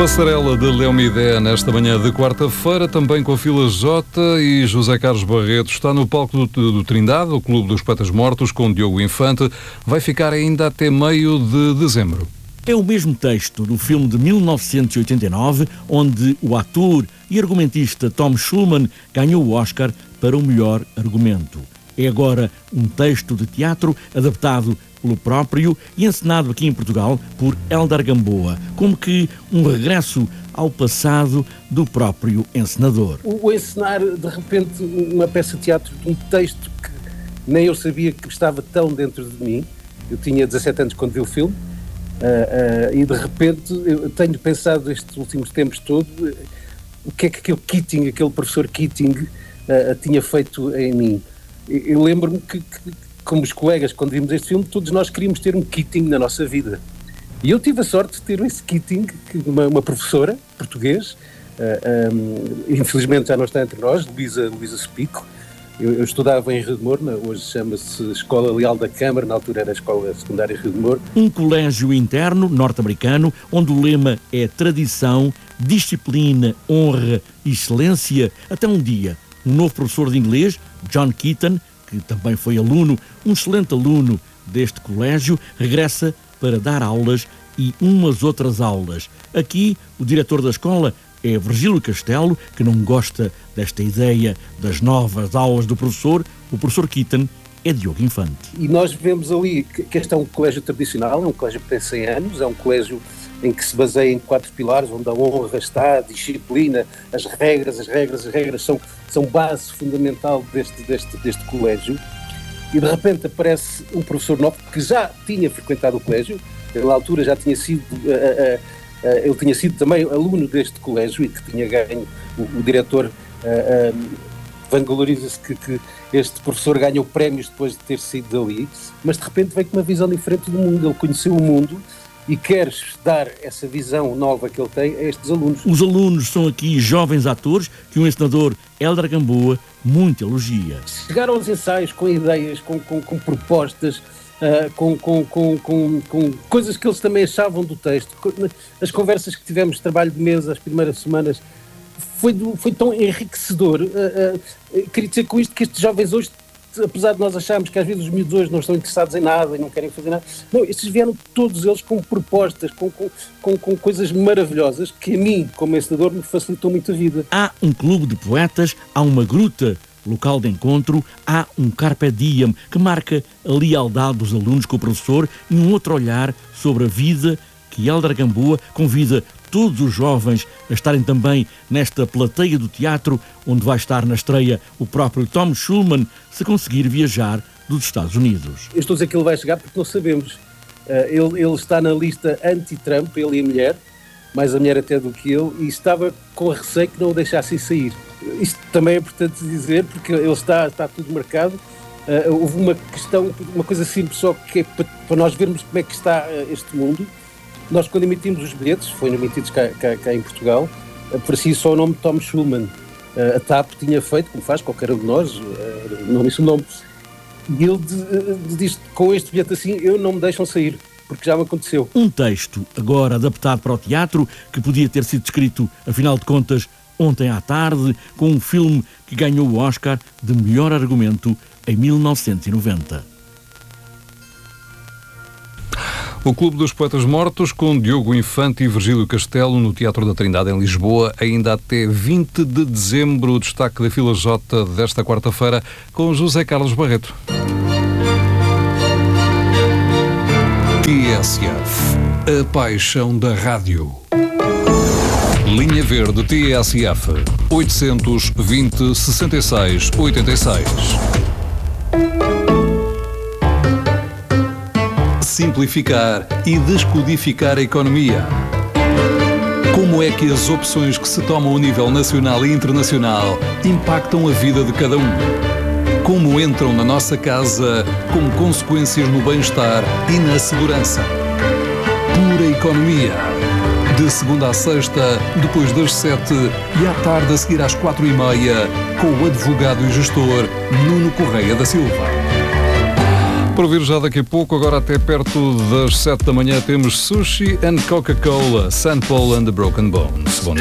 Passarela de Léo Midé nesta manhã de quarta-feira, também com a Fila J e José Carlos Barreto. Está no palco do Trindade, o Clube dos Poetas Mortos, com Diogo Infante. Vai ficar ainda até meio de dezembro. É o mesmo texto do filme de 1989, onde o ator e argumentista Tom Schulman ganhou o Oscar para o melhor argumento. É agora um texto de teatro adaptado pelo próprio e encenado aqui em Portugal por Hélder Gamboa, como que um regresso ao passado do próprio encenador. O encenar, de repente, uma peça de teatro de um texto que nem eu sabia que estava tão dentro de mim. Eu tinha 17 anos quando vi o filme e, de repente, eu tenho pensado estes últimos tempos todos o que é que aquele professor Keating tinha feito em mim. Eu lembro-me que como os colegas, quando vimos este filme, todos nós queríamos ter um Keating na nossa vida. E eu tive a sorte de ter esse Keating, uma professora português, infelizmente já não está entre nós, Luísa Spico. Eu estudava em Rio de Moro, hoje chama-se Escola Leal da Câmara, na altura era a Escola Secundária Rio de Moro. Um colégio interno norte-americano, onde o lema é tradição, disciplina, honra e excelência. Até um dia, um novo professor de inglês, John Keaton, que também foi aluno, um excelente aluno deste colégio, regressa para dar aulas e umas outras aulas. Aqui, o diretor da escola é Virgílio Castelo, que não gosta desta ideia das novas aulas do professor. O professor Keaton é Diogo Infante. E nós vemos ali que este é um colégio tradicional, é um colégio que tem 100 anos, é um colégio em que se baseia em 4 pilares, onde a honra está, a disciplina, as regras são base fundamental deste colégio. E de repente aparece um professor novo que já tinha frequentado o colégio, na altura já tinha sido, ele tinha sido também aluno deste colégio e que tinha ganho, o diretor vangloriza-se que este professor ganhou prémios depois de ter saído dali, mas de repente veio com uma visão diferente do mundo, ele conheceu o mundo e queres dar essa visão nova que ele tem a estes alunos. Os alunos são aqui jovens atores que o encenador Hélder Gamboa muito elogia. Chegaram aos ensaios com ideias, com propostas, com coisas que eles também achavam do texto. As conversas que tivemos de trabalho de mesa as primeiras semanas foi tão enriquecedor. Queria dizer com isto que estes jovens hoje, apesar de nós acharmos que às vezes os miúdos hoje não estão interessados em nada e não querem fazer nada, não, estes vieram todos eles com propostas, com coisas maravilhosas que a mim, como encenador, me facilitou muito a vida. Há um clube de poetas, há uma gruta, local de encontro, há um carpe diem que marca a lealdade dos alunos com o professor e um outro olhar sobre a vida que Hélder Gamboa convida todos os jovens a estarem também nesta plateia do teatro, onde vai estar na estreia o próprio Tom Schulman, se conseguir viajar dos Estados Unidos. Eu estou a dizer que ele vai chegar porque não sabemos. Ele está na lista anti-Trump, ele e a mulher, mais a mulher até do que ele, e estava com receio que não o deixassem sair. Isto também é importante dizer, porque ele está tudo marcado. Houve uma questão, uma coisa simples só, que é para nós vermos como é que está este mundo. Nós, quando emitimos os bilhetes, foram emitidos cá em Portugal, aparecia só o nome de Tom Schulman. A TAP tinha feito, como faz qualquer um de nós, não disse o nome. E ele disse, com este bilhete assim, eu não me deixam sair, porque já me aconteceu. Um texto, agora adaptado para o teatro, que podia ter sido escrito, afinal de contas, ontem à tarde, com um filme que ganhou o Oscar de melhor argumento em 1990. O Clube dos Poetas Mortos, com Diogo Infante e Virgílio Castelo, no Teatro da Trindade, em Lisboa, ainda até 20 de dezembro. O destaque da Fila J desta quarta-feira, com José Carlos Barreto. TSF, a paixão da rádio. Linha Verde TSF, 820 66 86. Simplificar e descodificar a economia. Como é que as opções que se tomam a nível nacional e internacional impactam a vida de cada um? Como entram na nossa casa como consequências no bem-estar e na segurança? Pura economia. De segunda à sexta, depois das 7 e à tarde a seguir às 4h30, com o advogado e gestor Nuno Correia da Silva. Por vir já daqui a pouco, agora até perto das 7 da manhã, temos Sushi and Coca-Cola, St. Paul and the Broken Bones. Bom dia.